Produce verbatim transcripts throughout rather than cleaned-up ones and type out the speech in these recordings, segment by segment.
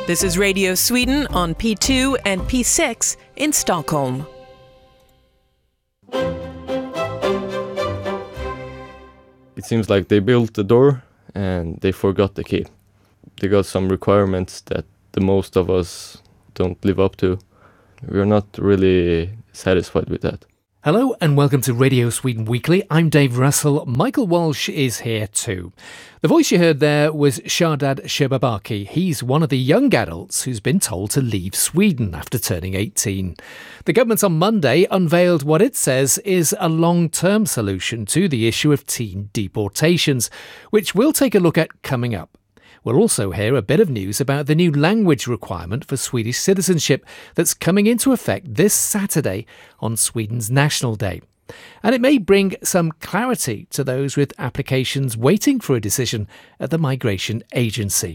This is Radio Sweden on P two and P six in Stockholm. It seems like they built the door and they forgot the key. They got some requirements that the most of us don't live up to. We're not really satisfied with that. Hello and welcome to Radio Sweden Weekly. I'm Dave Russell. Michael Walsh is here too. The voice you heard there was Shardad Shebabaki. He's one of the young adults who's been told to leave Sweden after turning eighteen. The government on Monday unveiled what it says is a long-term solution to the issue of teen deportations, which we'll take a look at coming up. We'll also hear a bit of news about the new language requirement for Swedish citizenship that's coming into effect this Saturday on Sweden's National Day. And it may bring some clarity to those with applications waiting for a decision at the Migration Agency.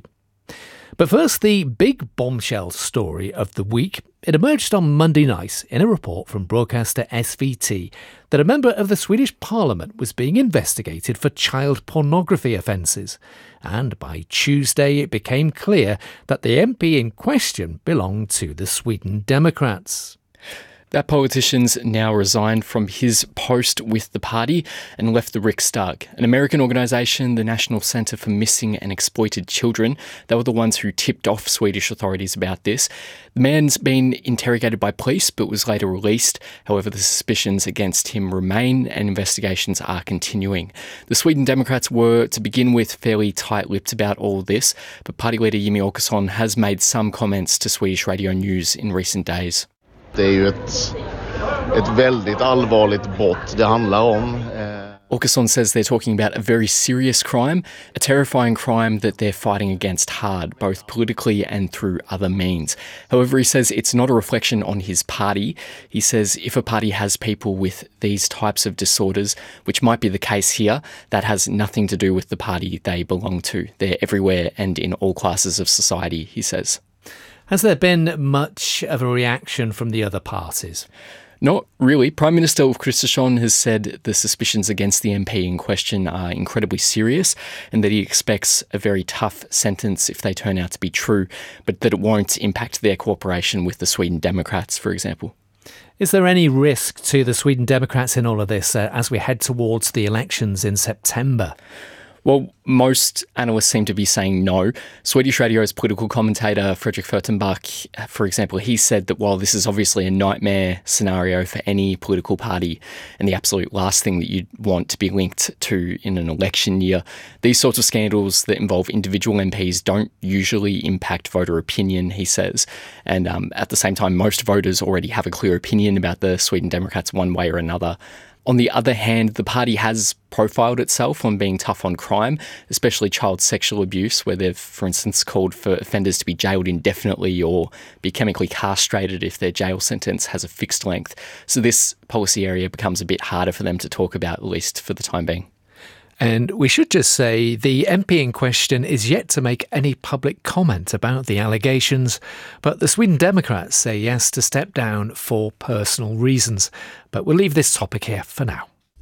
But first, the big bombshell story of the week. It emerged on Monday night in a report from broadcaster S V T that a member of the Swedish Parliament was being investigated for child pornography offences. And by Tuesday, it became clear that the M P in question belonged to the Sweden Democrats. That politician's now resigned from his post with the party and left the Riksdag, an American organisation, the National Centre for Missing and Exploited Children. They were the ones who tipped off Swedish authorities about this. The man's been interrogated by police but was later released. However, the suspicions against him remain and investigations are continuing. The Sweden Democrats were, to begin with, fairly tight-lipped about all of this, but party leader Jimmie Åkesson has made some comments to Swedish Radio News in recent days. Det är ju ett, ett väldigt allvarligt brott det handlar om. Åkesson says they're talking about a very serious crime, a terrifying crime that they're fighting against hard, both politically and through other means. However, he says it's not a reflection on his party. He says if a party has people with these types of disorders, which might be the case here, that has nothing to do with the party they belong to. They're everywhere and in all classes of society, he says. Has there been much of a reaction from the other parties? Not really. Prime Minister Ulf Kristersson has said the suspicions against the M P in question are incredibly serious and that he expects a very tough sentence if they turn out to be true, but that it won't impact their cooperation with the Sweden Democrats, for example. Is there any risk to the Sweden Democrats in all of this uh, as we head towards the elections in September? Well, most analysts seem to be saying no. Swedish Radio's political commentator Fredrik Furtenbach, for example, he said that while this is obviously a nightmare scenario for any political party and the absolute last thing that you'd want to be linked to in an election year, these sorts of scandals that involve individual M Ps don't usually impact voter opinion, he says. And um, at the same time, most voters already have a clear opinion about the Sweden Democrats one way or another. On the other hand, the party has profiled itself on being tough on crime, especially child sexual abuse, where they've, for instance, called for offenders to be jailed indefinitely or be chemically castrated if their jail sentence has a fixed length. So this policy area becomes a bit harder for them to talk about, at least for the time being. And we should just say the M P in question is yet to make any public comment about the allegations, but the Sweden Democrats say yes to step down for personal reasons. But we'll leave this topic here for now.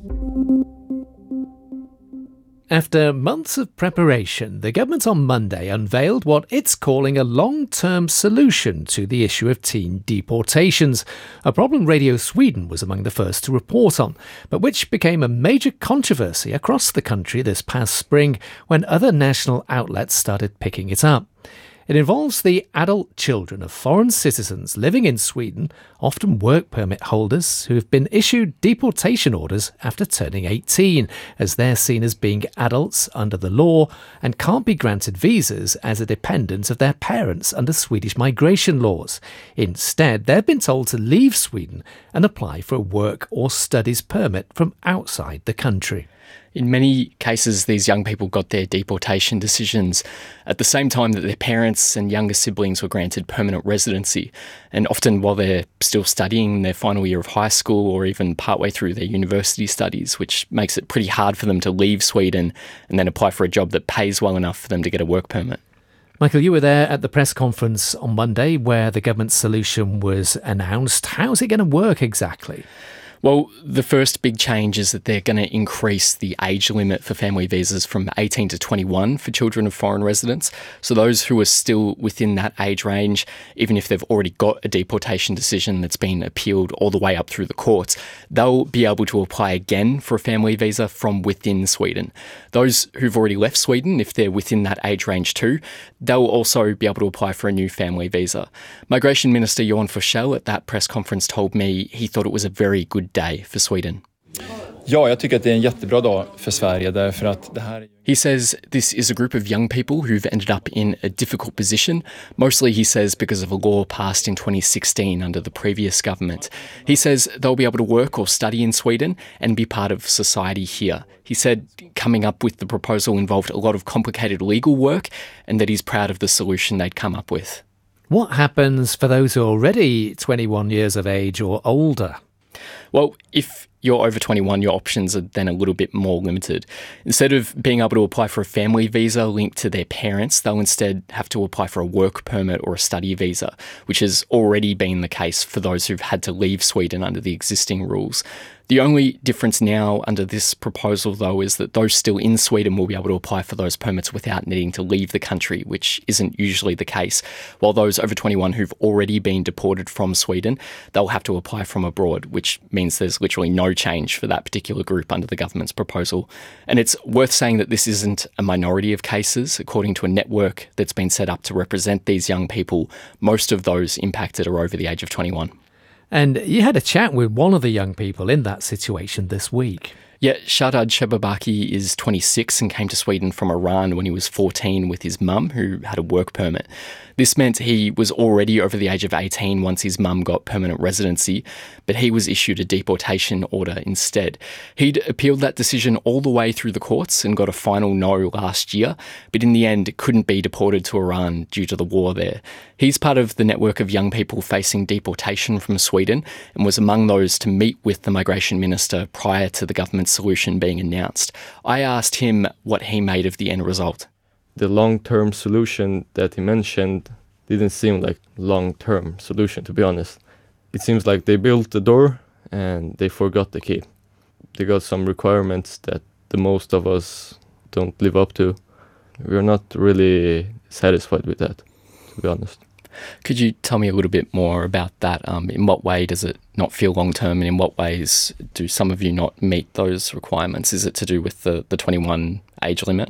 After months of preparation, the government on Monday unveiled what it's calling a long-term solution to the issue of teen deportations, a problem Radio Sweden was among the first to report on, but which became a major controversy across the country this past spring when other national outlets started picking it up. It involves the adult children of foreign citizens living in Sweden, often work permit holders, who have been issued deportation orders after turning eighteen, as they're seen as being adults under the law and can't be granted visas as a dependent of their parents under Swedish migration laws. Instead, they've been told to leave Sweden and apply for a work or studies permit from outside the country. In many cases, these young people got their deportation decisions at the same time that their parents and younger siblings were granted permanent residency, and often while they're still studying their final year of high school or even partway through their university studies, which makes it pretty hard for them to leave Sweden and then apply for a job that pays well enough for them to get a work permit. Michael, you were there at the press conference on Monday where the government's solution was announced. How's it going to work exactly? Well, the first big change is that they're going to increase the age limit for family visas from eighteen to twenty-one for children of foreign residents. So those who are still within that age range, even if they've already got a deportation decision that's been appealed all the way up through the courts, they'll be able to apply again for a family visa from within Sweden. Those who've already left Sweden, if they're within that age range too, they'll also be able to apply for a new family visa. Migration Minister Johan Forssell at that press conference told me he thought it was a very good day for Sweden. Ja, jag tycker att det är en jättebra dag för Sverige därför att det här. He says this is a group of young people who've ended up in a difficult position, mostly, he says, because of a law passed in twenty sixteen under the previous government. He says they'll be able to work or study in Sweden and be part of society here. He said coming up with the proposal involved a lot of complicated legal work and that he's proud of the solution they'd come up with. What happens for those who are already twenty-one years of age or older? Well, if you're over twenty-one, your options are then a little bit more limited. Instead of being able to apply for a family visa linked to their parents, they'll instead have to apply for a work permit or a study visa, which has already been the case for those who've had to leave Sweden under the existing rules. The only difference now under this proposal, though, is that those still in Sweden will be able to apply for those permits without needing to leave the country, which isn't usually the case. While those over twenty-one who've already been deported from Sweden, they'll have to apply from abroad, which means there's literally no change for that particular group under the government's proposal. And it's worth saying that this isn't a minority of cases. According to a network that's been set up to represent these young people, most of those impacted are over the age of twenty-one. And you had a chat with one of the young people in that situation this week. Yeah, Shardad Shebabaki is twenty-six and came to Sweden from Iran when he was fourteen with his mum, who had a work permit. This meant he was already over the age of eighteen once his mum got permanent residency, but he was issued a deportation order instead. He'd appealed that decision all the way through the courts and got a final no last year, but in the end couldn't be deported to Iran due to the war there. He's part of the network of young people facing deportation from Sweden and was among those to meet with the migration minister prior to the government's solution being announced. I asked him what he made of the end result. The long-term solution that he mentioned didn't seem like long-term solution, to be honest. It seems like they built the door and they forgot the key. They got some requirements that the most of us don't live up to. We're not really satisfied with that, to be honest. Could you tell me a little bit more about that? Um, in what way does it not feel long-term, and in what ways do some of you not meet those requirements? Is it to do with the, the twenty-one age limit?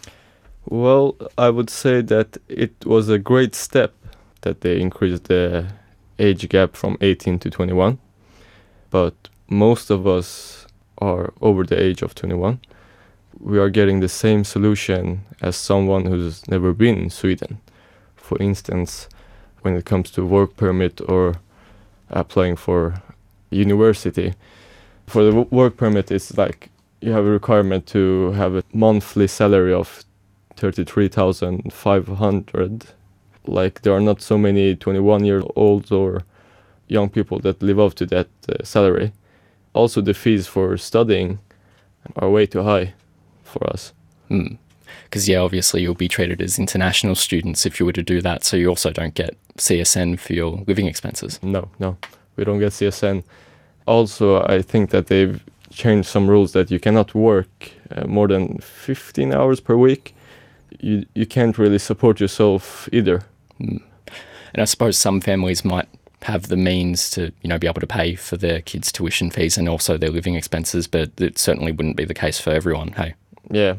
Well, I would say that it was a great step that they increased the age gap from eighteen to twenty-one. But most of us are over the age of twenty-one. We are getting the same solution as someone who's never been in Sweden. For instance, when it comes to work permit or applying for university. For the work permit, it's like you have a requirement to have a monthly salary of thirty-three thousand five hundred. Like, there are not so many twenty-one-year-olds or young people that live up to that uh, salary. Also, the fees for studying are way too high for us. Mm. Because, yeah, obviously you'll be treated as international students if you were to do that, so you also don't get C S N for your living expenses. No, no, we don't get C S N. Also, I think that they've changed some rules that you cannot work uh, more than fifteen hours per week. You you can't really support yourself either. Mm. And I suppose some families might have the means to, you know, be able to pay for their kids' tuition fees and also their living expenses, but it certainly wouldn't be the case for everyone, hey? Yeah,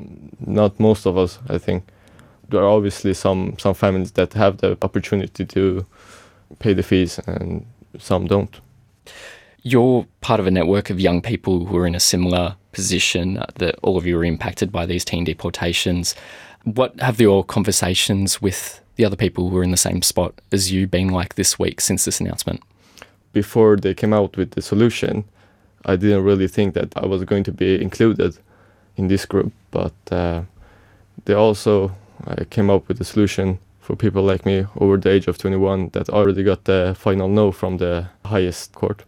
not most of us, I think. There are obviously some, some families that have the opportunity to pay the fees and some don't. You're part of a network of young people who are in a similar position, uh, that all of you are impacted by these teen deportations. What have your conversations with the other people who are in the same spot as you been like this week since this announcement? Before they came out with the solution, I didn't really think that I was going to be included in this group, but uh, they also uh, came up with a solution for people like me over the age of twenty-one that already got the final no from the highest court.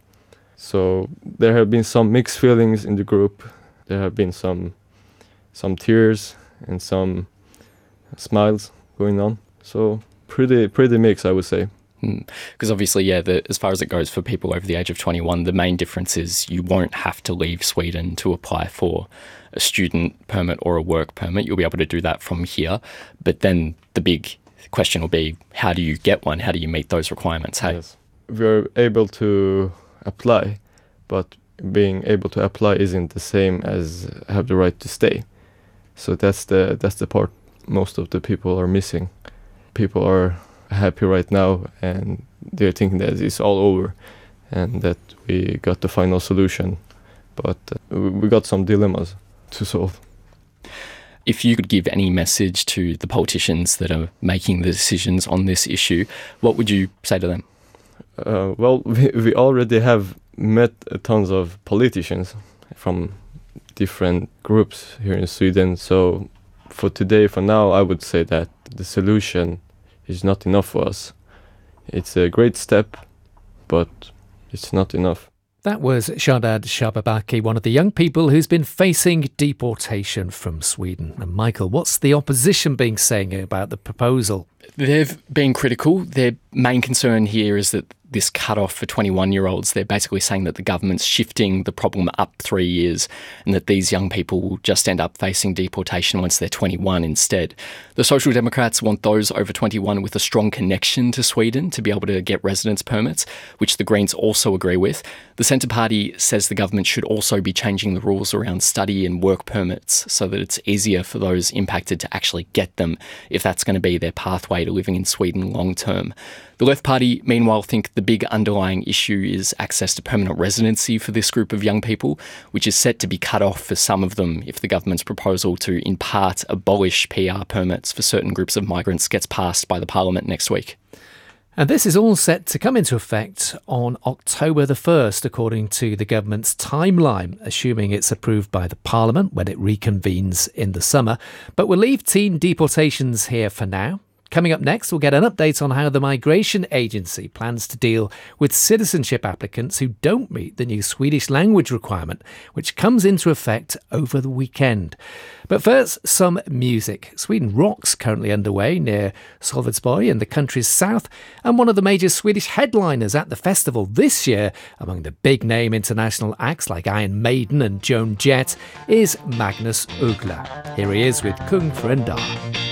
So there have been some mixed feelings in the group. There have been some some tears and some smiles going on. So pretty pretty mixed, I would say. Because obviously, yeah, the, as far as it goes for people over the age of twenty-one, the main difference is you won't have to leave Sweden to apply for a student permit or a work permit. You'll be able to do that from here. But then the big question will be, how do you get one? How do you meet those requirements? Hey? Yes. We're able to apply, but being able to apply isn't the same as have the right to stay. So that's the that's the part most of the people are missing. People are happy right now and they're thinking that it's all over and that we got the final solution, but uh, we got some dilemmas to solve. If you could give any message to the politicians that are making the decisions on this issue, what would you say to them? Uh, well, we, we already have met tons of politicians from different groups here in Sweden, so for today, for now, I would say that the solution is not enough for us. It's a great step, but it's not enough. That was Shardad Shababaki, one of the young people who's been facing deportation from Sweden. And Michael, what's the opposition being saying about the proposal? They've been critical. Their main concern here is that this cut-off for twenty-one-year-olds, they're basically saying that the government's shifting the problem up three years and that these young people will just end up facing deportation once they're twenty-one instead. The Social Democrats want those over twenty-one with a strong connection to Sweden to be able to get residence permits, which the Greens also agree with. The Centre Party says the government should also be changing the rules around study and work permits so that it's easier for those impacted to actually get them if that's going to be their pathway to living in Sweden long term. The Left Party, meanwhile, think the big underlying issue is access to permanent residency for this group of young people, which is set to be cut off for some of them if the government's proposal to, in part, abolish P R permits for certain groups of migrants gets passed by the Parliament next week. And this is all set to come into effect on October the first, according to the government's timeline, assuming it's approved by the Parliament when it reconvenes in the summer. But we'll leave teen deportations here for now. Coming up next, we'll get an update on how the Migration Agency plans to deal with citizenship applicants who don't meet the new Swedish language requirement, which comes into effect over the weekend. But first, some music. Sweden Rock's currently underway near Sölvesborg in the country's south, and one of the major Swedish headliners at the festival this year, among the big-name international acts like Iron Maiden and Joan Jett, is Magnus Uggla. Here he is with Kung för en dag.